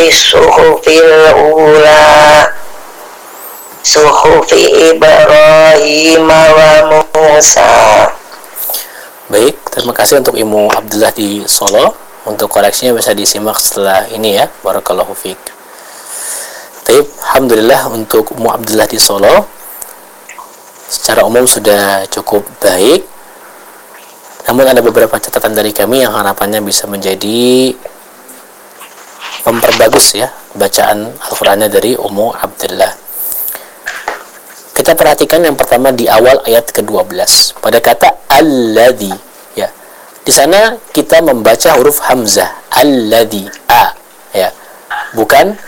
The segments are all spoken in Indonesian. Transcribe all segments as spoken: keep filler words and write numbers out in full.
fi suhufil ula suhufi Ibrahim wa Musa. Baik, terima kasih untuk Ibu Abdullah di Solo. Untuk koreksinya bisa disimak setelah ini ya. Barakallahu fiik. Baik, alhamdulillah untuk Ibu Abdullah di Solo secara umum sudah cukup baik. Namun ada beberapa catatan dari kami yang harapannya bisa menjadi memperbagus ya bacaan Al-Qur'annya dari Ummu Abdullah. Kita perhatikan yang pertama di awal ayat kedua belas pada kata alladzi ya. Di sana kita membaca huruf hamzah alladzi a ya. Bukan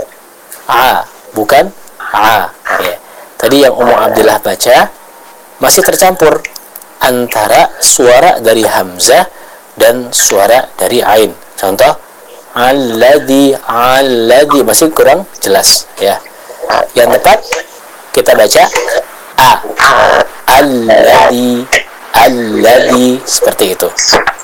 a, bukan a ya. Tadi yang Ummu Abdullah baca masih tercampur antara suara dari hamzah dan suara dari ain. Contoh alladzi alladzi masih kurang jelas ya. Yang tepat kita baca a alladzi alladzi seperti itu.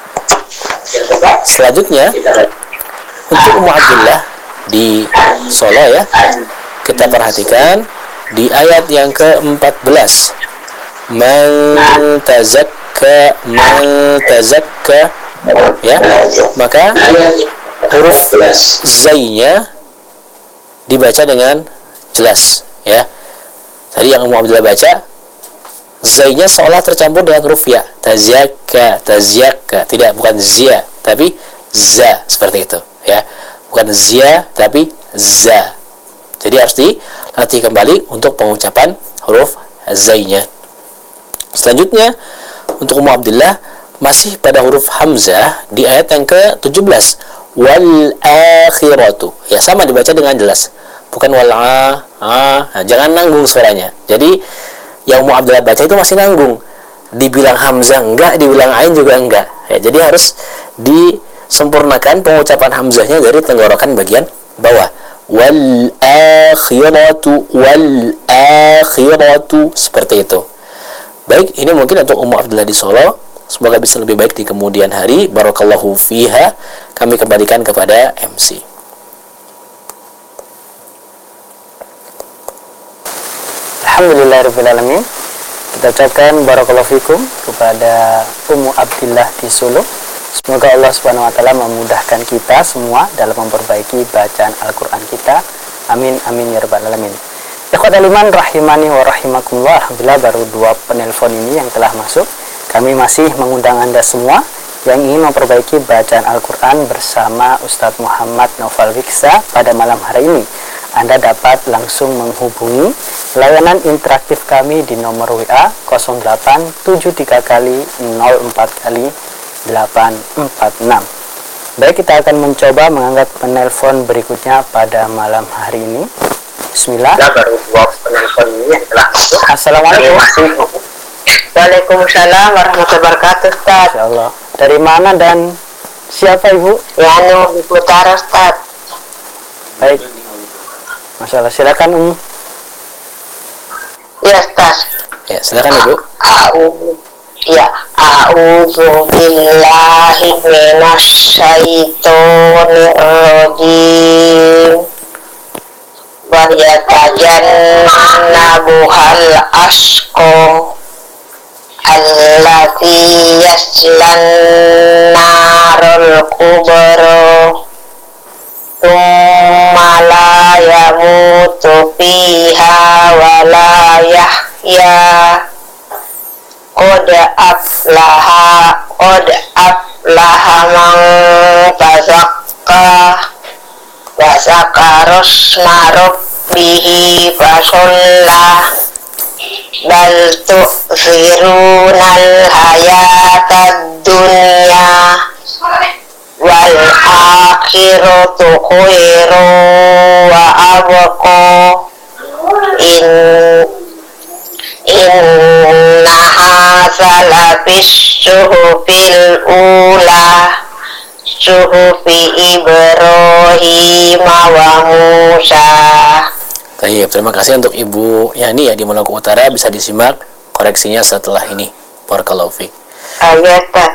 Selanjutnya untuk Ummu Abdullah di Solo ya, kita perhatikan di ayat yang ke-empat belas man tazakka man tazakka ya, maka huruf zainya dibaca dengan jelas ya. Tadi yang Ummu Abdullah baca zainya seolah tercampur dengan huruf ya, tazyakka tazyakka, tidak, bukan zia tapi za, seperti itu ya, bukan zia tapi za. Jadi harus dilatih kembali untuk pengucapan huruf zainya. Selanjutnya untuk Ummu Abdullah masih pada huruf hamzah di ayat yang ke tujuh belas wal akhiratu ya, sama dibaca dengan jelas, bukan wal a, a. Nah, jangan nanggung suaranya. Jadi yang Ummu Abdullah baca itu masih nanggung, dibilang hamzah enggak, dibilang ain juga enggak ya. Jadi harus disempurnakan pengucapan hamzahnya dari tenggorokan bagian bawah. Wal akhiratu wal akhiratu seperti itu. Baik, ini mungkin untuk Ummu Abdullah di Solo. Semoga bisa lebih baik di kemudian hari. Barakallahu fiha. Kami kembalikan kepada M C. Alhamdulillahirrahmanirrahim. Kita ucapkan barakallahu fikum kepada Ummu Abdullah di Solo. Semoga Allah Subhanahu wa taala memudahkan kita semua dalam memperbaiki bacaan Al-Qur'an kita. Amin amin ya rabbal alamin. Ikhwatal iman rahimani wa rahimakumullah. Alhamdulillah baru dua penelpon ini yang telah masuk. Kami masih mengundang Anda semua yang ingin memperbaiki bacaan Al-Qur'an bersama Ustadz Muhammad Naufal Wiksa pada malam hari ini. Anda dapat langsung menghubungi layanan interaktif kami di nomor W A nol delapan tujuh tiga kali nol empat kali delapan empat enam. Baik, kita akan mencoba mengangkat penelpon berikutnya pada malam hari ini. Bismillah. Baru dua penelpon ini yang telah masuk. Assalamualaikum. Waalaikumsalam warahmatullahi wabarakatuh, Ustaz. Insyaallah. Dari mana dan siapa Ibu? Yanu di Utara, Ustaz. Baik. Masalah, silakan Ummu. Ya, Ustaz. Ya, silakan Ibu. A'udzu ya, a'udzu billahi minasyaitonir rajim. Wa yatajannabuhal asqa allati yaslan narul kubra thumma la yamutu fiha wa la yahya qad aflaha qad aflaha man tazakka wa zakarasma rabbihi fasalla bal tu'thirunal hayatad dunya wal akhiratu khairu wa abqa in inna hadza lafis suhufil ula suhufi Ibrahim wa Musa. Baik, terima kasih untuk Ibu Yani ya di Maluku Utara. Bisa disimak koreksinya setelah ini. Barakallahu fiik. Ayat.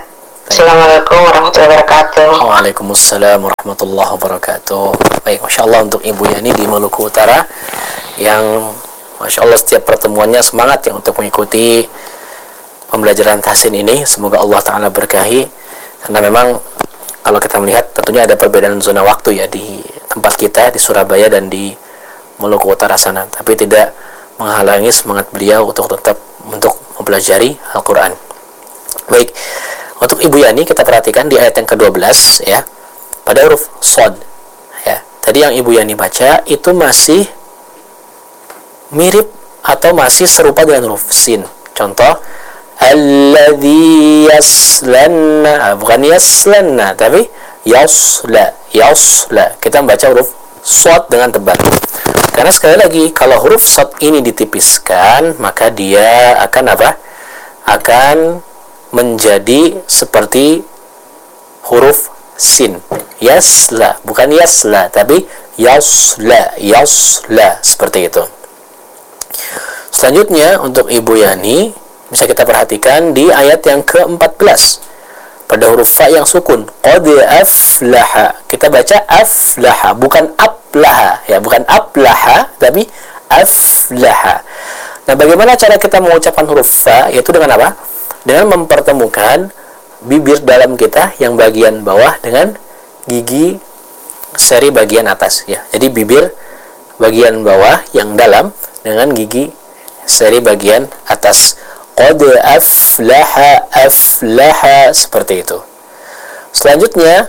Assalamualaikum warahmatullahi wabarakatuh. Waalaikumsalam warahmatullahi wabarakatuh. Baik, Masya Allah untuk Ibu Yani di Maluku Utara yang Masya Allah setiap pertemuannya semangat ya untuk mengikuti pembelajaran tahsin ini. Semoga Allah Ta'ala berkahi, karena memang kalau kita melihat tentunya ada perbedaan zona waktu ya di tempat kita di Surabaya dan di Maluku Utara sana, tapi tidak menghalangi semangat beliau untuk tetap untuk mempelajari Al-Quran. Baik, untuk Ibu Yani kita perhatikan di ayat yang kedua belas ya, pada huruf Shad ya. Tadi yang Ibu Yani baca itu masih mirip atau masih serupa dengan huruf Sin. Contoh, alladzi yaslanna, bukan yaslanna tapi yasla, yasla. Kita membaca huruf Shad dengan tebal. Karena sekali lagi kalau huruf Shad ini ditipiskan, maka dia akan apa? Akan menjadi seperti huruf Sin. Yasla, bukan yasla tapi yasla, yasla, seperti itu. Selanjutnya untuk Ibu Yani bisa kita perhatikan di ayat yang ke empat belas pada huruf fa yang sukun, qad aflaha. Kita baca aflaha, bukan aflaha ya, bukan aflaha tapi aflaha. Nah, bagaimana cara kita mengucapkan huruf fa? Yaitu dengan apa? Dengan mempertemukan bibir dalam kita yang bagian bawah dengan gigi seri bagian atas ya. Jadi bibir bagian bawah yang dalam dengan gigi seri bagian atas. Qad aflaha, aflaha, seperti itu. Selanjutnya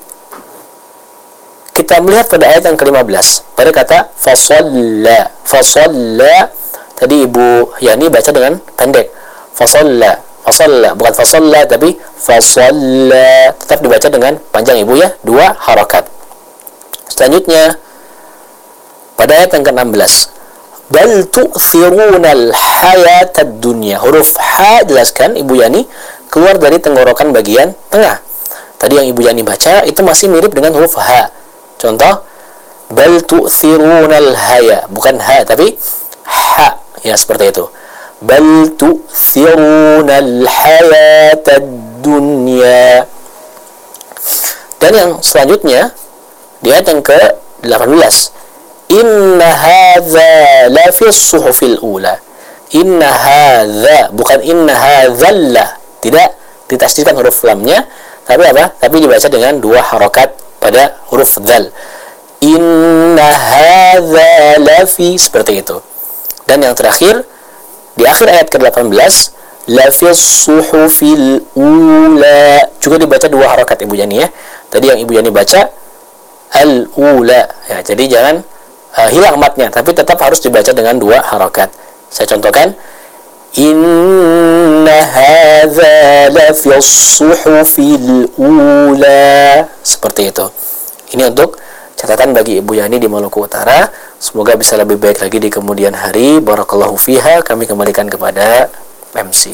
kita melihat pada ayat yang ke lima belas pada kata fasalla, fasalla. Tadi Ibu Yani baca dengan pendek, fasalla, fasalla, bukan fasalla tapi fasalla. Tetap dibaca dengan panjang Ibu ya, dua harakat. Selanjutnya pada ayat yang ke enam belas, bal tu'thirunal hayatad dunya. Huruf ha jelaskan Ibu Yani keluar dari tenggorokan bagian tengah. Tadi yang Ibu Yani baca itu masih mirip dengan huruf ha. Contoh, bal tu'thirunal haya, bukan ha tapi ha ya, seperti itu. Bal tu'thirunal hayatad dunya. Dan yang selanjutnya di ayat yang ke delapan belas, inna hadza la fi suhufil ula. Inna hadza, bukan inna hadzalla. Tidak ditasdidkan huruf lamnya, tapi apa? Tapi dibaca dengan dua harakat pada huruf dzal. Inna hadza la fi, seperti itu. Dan yang terakhir di akhir ayat ke delapan belas, la fi suhufil ula, juga dibaca dua harakat Ibu Yani ya. Tadi yang Ibu Yani baca al-ula ya, jadi jangan Uh, hilang matnya, tapi tetap harus dibaca dengan dua harakat. Saya contohkan, inna hadza la fi suhufil ula, seperti itu. Ini untuk catatan bagi Ibu Yani di Maluku Utara. Semoga bisa lebih baik lagi di kemudian hari. Barakallahu fiha. Kami kembalikan kepada M C.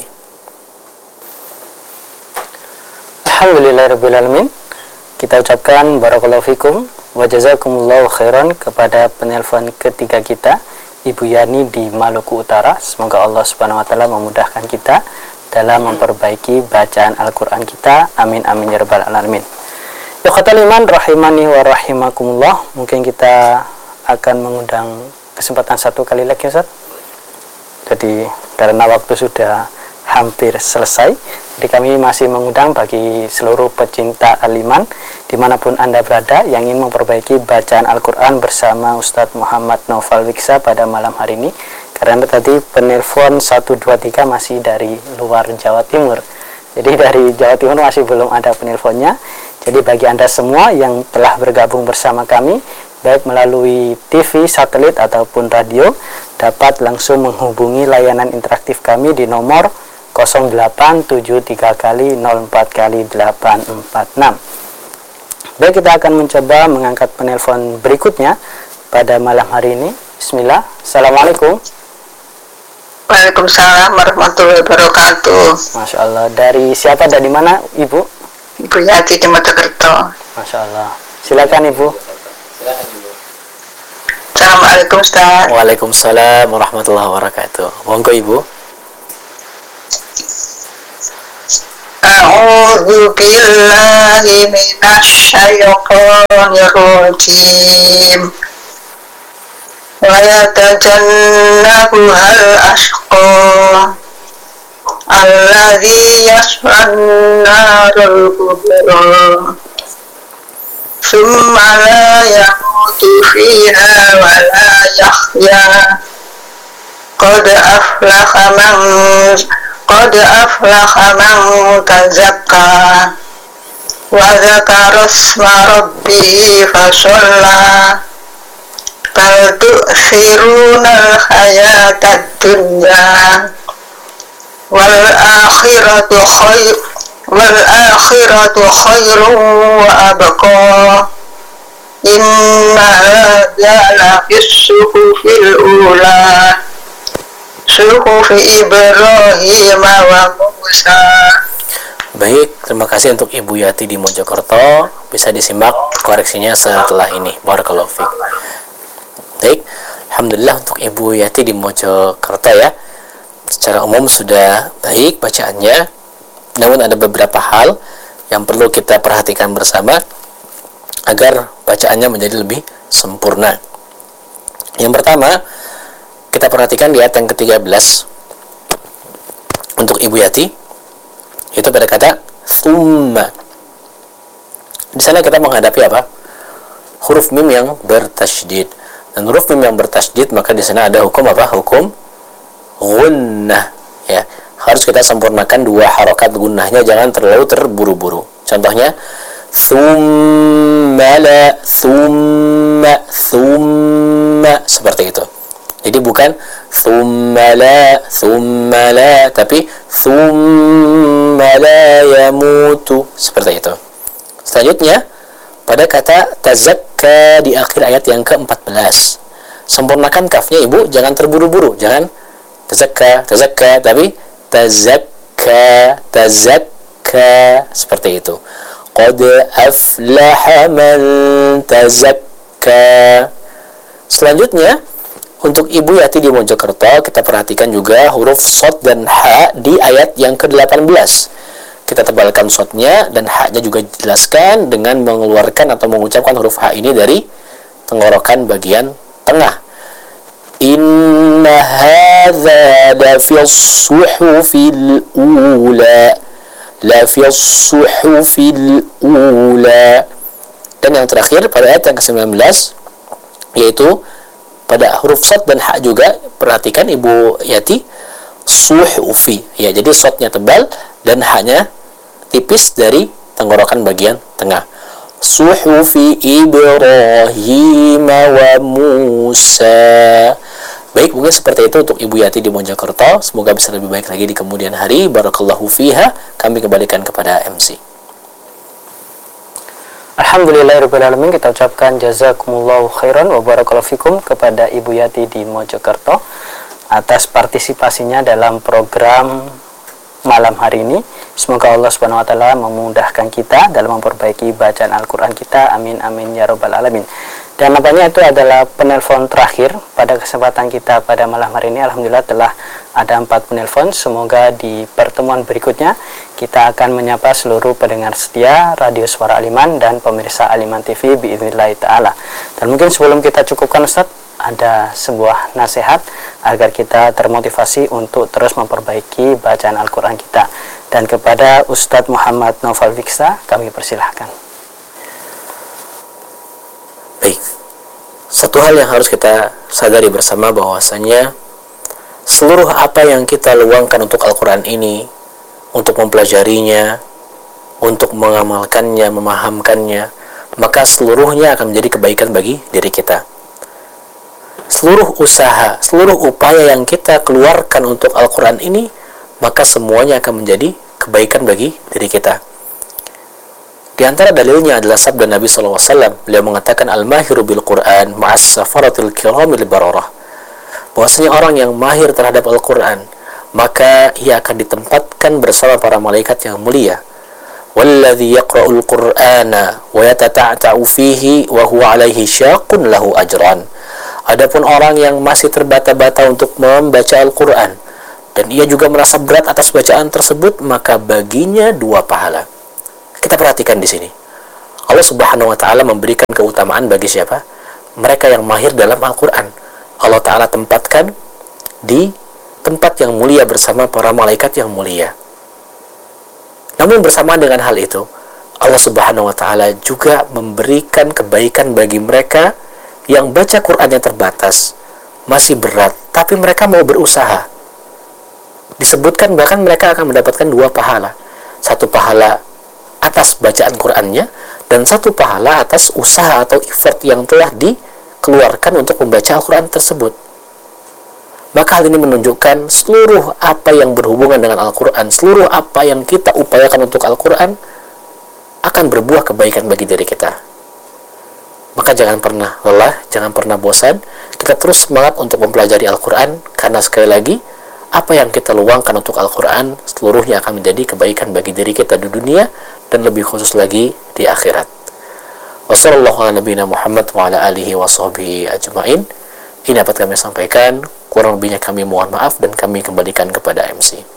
Alhamdulillahirabbil alamin. Kita ucapkan barakallahu fikum wa jazakumullahu khairan kepada penelpon ketiga kita, Ibu Yani di Maluku Utara. Semoga Allah Subhanahu wa taala memudahkan kita dalam memperbaiki bacaan Al-Qur'an kita. Amin amin ya rabbal alamin. Ikhwatal iman rahimani wa rahimakumullah. Mungkin kita akan mengundang kesempatan satu kali lagi Ustaz. Jadi karena waktu sudah hampir selesai, jadi kami masih mengundang bagi seluruh pecinta al-iman dimanapun Anda berada yang ingin memperbaiki bacaan Al-Quran bersama Ustadz Muhammad Naufal Wiksa pada malam hari ini. Karena tadi penelpon satu dua tiga masih dari luar Jawa Timur, jadi dari Jawa Timur masih belum ada penelponnya. Jadi bagi Anda semua yang telah bergabung bersama kami baik melalui T V, satelit ataupun radio, dapat langsung menghubungi layanan interaktif kami di nomor nol delapan tujuh tiga kali nol empat kali delapan empat enam. Baik, kita akan mencoba mengangkat penelpon berikutnya pada malam hari ini. Bismillah. Assalamualaikum. Waalaikumsalam warahmatullahi wabarakatuh. Masya Allah. Dari siapa, dari mana Ibu? Ibu Yati di Mojokerto. Masya Allah. Silakan Ibu. Assalamualaikum Ustaz. Waalaikumsalam warahmatullahi wabarakatuh. Monggo Ibu. A'udzu A'udzu billahi minasy syaithanir rajim. Wa yatajannabuhal ashqa alladzi yaslan narul kubra thumma la yamutu fiha wa la yahya qad aflaha man qad aflaha man tazakka wa dzakara isma rabbih fasalla bal tu'thirunal hayatad dunya wal akhiratu khair wal akhiratu khairun wa abqa inna hadza fis suhufil ula suhufi Ibrahim wa Musa. Baik, terima kasih untuk Ibu Yati di Mojokerto. Bisa disimak koreksinya setelah ini. Barakallahu fiik. Baik, alhamdulillah untuk Ibu Yati di Mojokerto ya. Secara umum sudah baik bacaannya, namun ada beberapa hal yang perlu kita perhatikan bersama agar bacaannya menjadi lebih sempurna. Yang pertama, kita perhatikan di ayat yang ke tiga belas untuk Ibu Yati, itu pada kata thumma. Di sana kita menghadapi apa? Huruf mim yang bertasydid. Dan huruf mim yang bertasydid, maka di sana ada hukum apa? Hukum gunnah ya. Harus kita sempurnakan dua harokat gunnahnya, jangan terlalu terburu-buru. Contohnya thumma la, thumma, thumma, seperti itu. Jadi bukan thumma la, thumma la, tapi thumma la yamutu, seperti itu. Selanjutnya pada kata tazakka di akhir ayat yang ke empat belas, sempurnakan kafnya Ibu, jangan terburu-buru, jangan tazakka, tazakka, tapi tazakka, tazakka, seperti itu. Qad aflaha man tazakka. Selanjutnya untuk Ibu Yati di Mojokerto, kita perhatikan juga huruf shad dan ha di ayat yang ke delapan belas. Kita tebalkan shadnya dan ha-nya juga dijelaskan dengan mengeluarkan atau mengucapkan huruf ha ini dari tenggorokan bagian tengah. Inna hadza la fis suhufil ula, la fis suhufil ula. Dan yang terakhir pada ayat yang ke sembilan belas, yaitu pada huruf shad dan ha juga, perhatikan Ibu Yati, suhufi ya, jadi shadnya tebal dan ha-nya tipis dari tenggorokan bagian tengah. Suhufi Ibrahim wa Musa. Baik, mungkin seperti itu untuk Ibu Yati di Mojokerto. Semoga bisa lebih baik lagi di kemudian hari. Barakallahu fiha. Kami kembalikan kepada M C. Alhamdulillahirrahmanirrahim. Kita ucapkan jazakumullahu khairan wa barakallahu fikum kepada Ibu Yati di Mojokerto atas partisipasinya dalam program malam hari ini. Semoga Allah Subhanahu wa taala memudahkan kita dalam memperbaiki bacaan Al-Qur'an kita. Amin amin ya rabbal alamin. Dan nampaknya itu adalah penelpon terakhir pada kesempatan kita pada malam hari ini. Alhamdulillah telah ada empat penelpon. Semoga di pertemuan berikutnya kita akan menyapa seluruh pendengar setia Radio Suara Aliman dan pemirsa Aliman T V biiznillah ta'ala. Dan mungkin sebelum kita cukupkan Ustaz, ada sebuah nasihat agar kita termotivasi untuk terus memperbaiki bacaan Al-Quran kita. Dan kepada Ustadz Muhammad Naufal Fiksa kami persilahkan. Baik, satu hal yang harus kita sadari bersama bahwasanya seluruh apa yang kita luangkan untuk Al-Quran ini, untuk mempelajarinya, untuk mengamalkannya, memahamkannya, maka seluruhnya akan menjadi kebaikan bagi diri kita. Seluruh usaha, seluruh upaya yang kita keluarkan untuk Al-Quran ini, maka semuanya akan menjadi kebaikan bagi diri kita. Di antara dalilnya adalah sabda Nabi sallallahu alaihi wasallam. Beliau mengatakan, al-mahiru bil Quran ma'as safaratil kiramil bararah. Bahwasanya orang yang mahir terhadap Al-Quran, maka ia akan ditempatkan bersama para malaikat yang mulia. Walladzi yaqra'ul Qur'ana wa yatata'ta'u fihi wa huwa 'alaihi syaqqun lahu ajran. Adapun orang yang masih terbata-bata untuk membaca Al-Quran, dan ia juga merasa berat atas bacaan tersebut, maka baginya dua pahala. Kita perhatikan di sini. Allah Subhanahu wa taala memberikan keutamaan bagi siapa? Mereka yang mahir dalam Al-Qur'an. Allah taala tempatkan di tempat yang mulia bersama para malaikat yang mulia. Namun bersamaan dengan hal itu, Allah Subhanahu wa taala juga memberikan kebaikan bagi mereka yang baca Qur'annya terbatas, masih berat, tapi mereka mau berusaha. Disebutkan bahkan mereka akan mendapatkan dua pahala. Satu pahala atas bacaan Qur'annya, dan satu pahala atas usaha atau effort yang telah dikeluarkan untuk membaca Al-Quran tersebut. Maka hal ini menunjukkan seluruh apa yang berhubungan dengan Al-Quran, seluruh apa yang kita upayakan untuk Al-Quran akan berbuah kebaikan bagi diri kita. Maka jangan pernah lelah, jangan pernah bosan. Kita terus semangat untuk mempelajari Al-Quran, karena sekali lagi, apa yang kita luangkan untuk Al-Quran seluruhnya akan menjadi kebaikan bagi diri kita di dunia, dan lebih khusus lagi di akhirat. Wassallallahu ala nabiyina Muhammad wa ala alihi wa sahbihi ajma'in. Ini dapat kami sampaikan, kurang lebihnya kami mohon maaf, dan kami kembalikan kepada M C.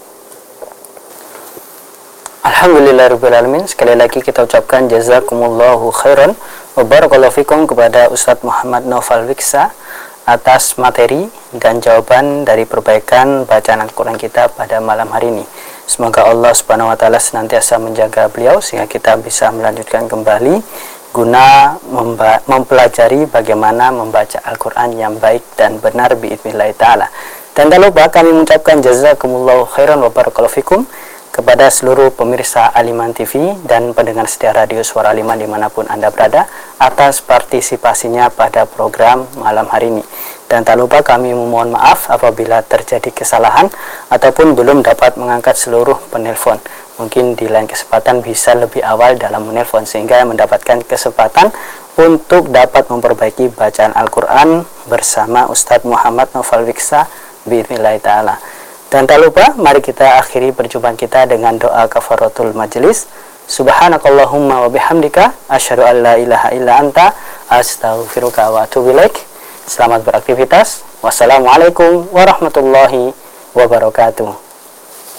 Alhamdulillahirrahmanirrahim. Sekali lagi kita ucapkan jazakumullahu khairan wa barakallahu fikum kepada Ustadz Muhammad Naufal Wiksa atas materi dan jawaban dari perbaikan bacaan Al-Quran kita pada malam hari ini. Semoga Allah Subhanahu wa taala senantiasa menjaga beliau sehingga kita bisa melanjutkan kembali guna mempelajari bagaimana membaca Al-Quran yang baik dan benar biidznillah ta'ala. Dan tak lupa kami mengucapkan jazakumullahu khairan wa barakallahu fikum kepada seluruh pemirsa Aliman T V dan pendengar setia radio Suara Aliman dimanapun Anda berada atas partisipasinya pada program malam hari ini. Dan tak lupa kami memohon maaf apabila terjadi kesalahan ataupun belum dapat mengangkat seluruh penelpon. Mungkin di lain kesempatan bisa lebih awal dalam menelpon sehingga mendapatkan kesempatan untuk dapat memperbaiki bacaan Al-Quran bersama Ustadz Muhammad Naufal Wiksa biidznillah ta'ala. Dan tak lupa, mari kita akhiri perjumpaan kita dengan doa kafaratul majelis. Subhanakallahumma wa bihamdika asyhadu an la ilaha illa anta astaghfiruka wa atubu ilaik. Selamat beraktivitas. Wassalamualaikum warahmatullahi wabarakatuh.